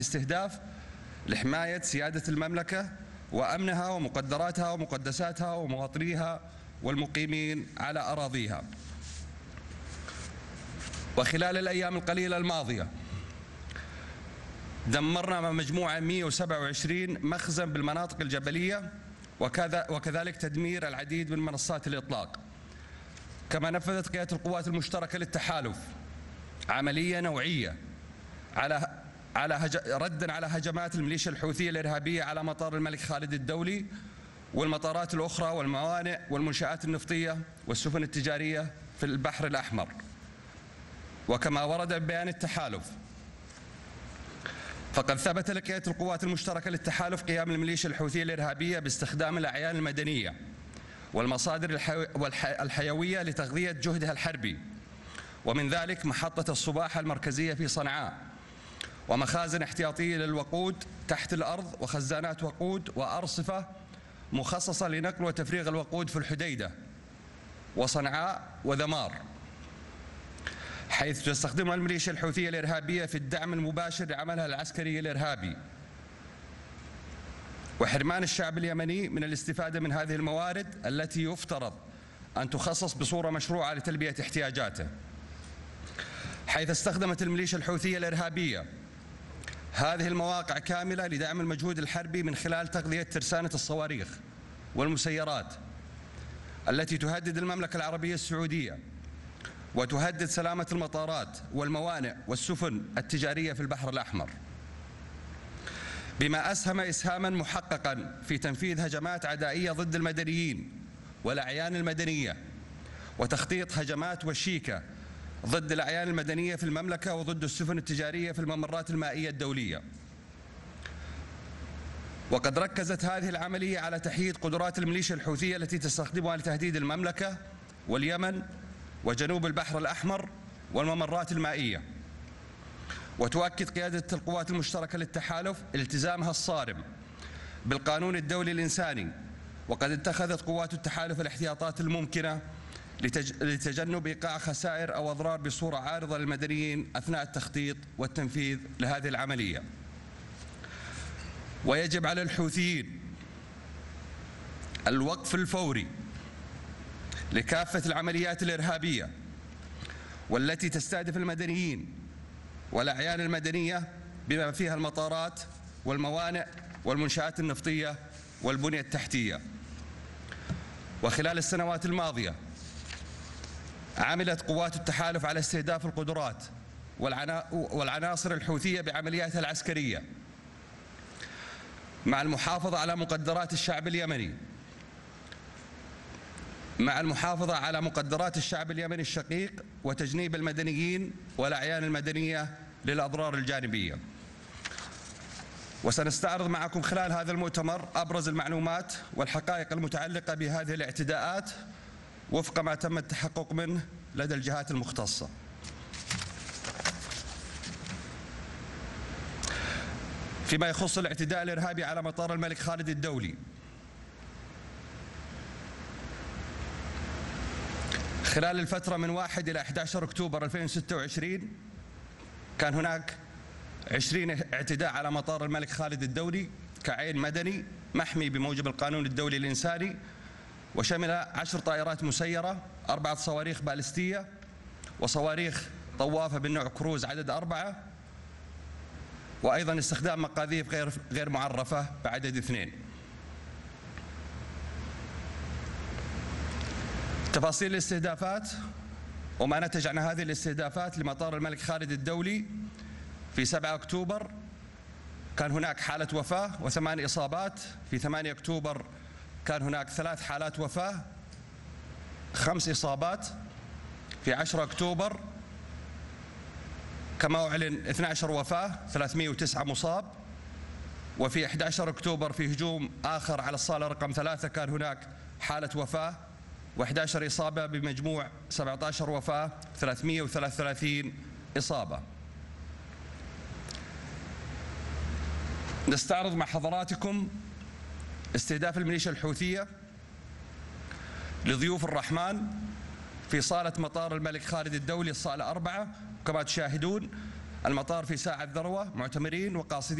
استهداف لحماية سيادة المملكة وأمنها ومقدراتها ومقدساتها ومواطنيها والمقيمين على أراضيها. وخلال الأيام القليلة الماضية دمرنا مجموعة 127 مخزن بالمناطق الجبلية، وكذلك تدمير العديد من منصات الإطلاق. كما نفذت قيادة القوات المشتركة للتحالف عملية نوعية ردا على هجمات الميليشيا الحوثية الإرهابية على مطار الملك خالد الدولي والمطارات الأخرى والموانئ والمنشآت النفطية والسفن التجارية في البحر الأحمر. وكما ورد ببيان التحالف، فقد ثبت لقيادة القوات المشتركة للتحالف قيام الميليشيا الحوثية الإرهابية باستخدام الأعيان المدنية والمصادر الحيوية لتغذية جهدها الحربي، ومن ذلك محطة الصباحة المركزية في صنعاء، ومخازن احتياطية للوقود تحت الأرض، وخزانات وقود وأرصفة مخصصة لنقل وتفريغ الوقود في الحديدة وصنعاء وذمار، حيث تستخدمها الميليشيا الحوثية الإرهابية في الدعم المباشر لعملها العسكري الإرهابي، وحرمان الشعب اليمني من الاستفادة من هذه الموارد التي يفترض أن تخصص بصورة مشروعة لتلبية احتياجاته. حيث استخدمت الميليشيا الحوثية الإرهابية هذه المواقع كاملة لدعم المجهود الحربي من خلال تغذية ترسانة الصواريخ والمسيرات التي تهدد المملكة العربية السعودية وتهدد سلامة المطارات والموانئ والسفن التجارية في البحر الأحمر، بما أسهم إسهاما محققا في تنفيذ هجمات عدائية ضد المدنيين والأعيان المدنية، وتخطيط هجمات وشيكة ضد الأعيان المدنية في المملكة وضد السفن التجارية في الممرات المائية الدولية. وقد ركزت هذه العملية على تحييد قدرات الميليشيا الحوثية التي تستخدمها لتهديد المملكة واليمن وجنوب البحر الأحمر والممرات المائية. وتؤكد قيادة القوات المشتركة للتحالف التزامها الصارم بالقانون الدولي الإنساني، وقد اتخذت قوات التحالف الاحتياطات الممكنة لتجنب إيقاع خسائر أو أضرار بصورة عارضة للمدنيين أثناء التخطيط والتنفيذ لهذه العملية. ويجب على الحوثيين الوقف الفوري لكافة العمليات الإرهابية والتي تستهدف المدنيين والأعيان المدنية بما فيها المطارات والموانئ والمنشآت النفطية والبنية التحتية. وخلال السنوات الماضية عملت قوات التحالف على استهداف القدرات والعناصر الحوثية بعملياتها العسكرية مع المحافظة على مقدرات الشعب اليمني الشقيق وتجنيب المدنيين والأعيان المدنية للأضرار الجانبية. وسنستعرض معكم خلال هذا المؤتمر أبرز المعلومات والحقائق المتعلقة بهذه الاعتداءات وفق ما تم التحقق منه لدى الجهات المختصة. فيما يخص الاعتداء الإرهابي على مطار الملك خالد الدولي، خلال الفترة من 1 إلى 11 أكتوبر 2026 كان هناك 20 اعتداء على مطار الملك خالد الدولي كعين مدني محمي بموجب القانون الدولي الإنساني، وشمل 10 طائرات مسيرة، 4 صواريخ باليستية، وصواريخ طوافة بالنوع كروز عدد 4، وأيضا استخدام مقاذيف غير معرفة بعدد 2. تفاصيل الاستهدافات وما نتج عن هذه الاستهدافات لمطار الملك خالد الدولي: في 7 أكتوبر كان هناك حالة وفاة و8 إصابات. في 8 أكتوبر كان هناك 3 حالات وفاة 5 إصابات. في 10 أكتوبر كما أعلن 12 وفاة 309 مصاب. وفي 11 أكتوبر في هجوم آخر على الصالة رقم 3 كان هناك حالة وفاة و11 إصابة بمجموع 17 وفاة 333 إصابة. نستعرض مع حضراتكم استهداف الميليشيا الحوثية لضيوف الرحمن في صالة مطار الملك خالد الدولي الصالة 4. كما تشاهدون المطار في ساعة ذروة، معتمرين وقاصدين